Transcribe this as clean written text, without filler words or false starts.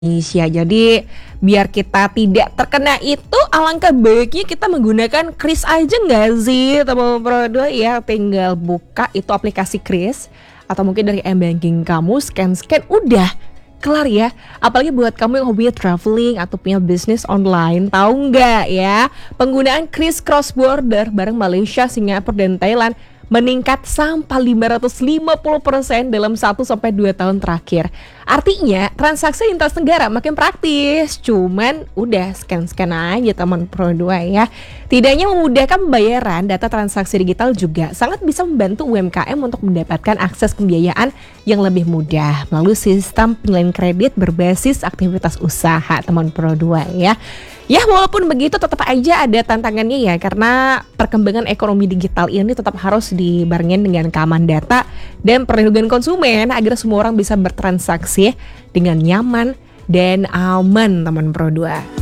Indonesia. Jadi biar kita tidak terkena itu, alangkah baiknya kita menggunakan Kris aja nggak sih teman-teman Pro2 ya. Tinggal buka itu aplikasi Kris atau mungkin dari m-banking kamu, scan udah kelar ya. Apalagi buat kamu yang hobinya traveling atau punya bisnis online, tahu nggak ya, penggunaan Kris cross border bareng Malaysia, Singapura dan Thailand meningkat sampai 550% dalam 1-2 tahun terakhir. Artinya transaksi lintas negara makin praktis. Cuman udah scan aja teman Pro2 ya. Tidak hanya memudahkan pembayaran, data transaksi digital juga sangat bisa membantu UMKM untuk mendapatkan akses pembiayaan yang lebih mudah melalui sistem penilaian kredit berbasis aktivitas usaha teman Pro2 ya. Ya walaupun begitu tetap aja ada tantangannya ya, karena perkembangan ekonomi digital ini tetap harus dibarengin dengan keamanan data dan perlindungan konsumen agar semua orang bisa bertransaksi dengan nyaman dan aman teman Pro2.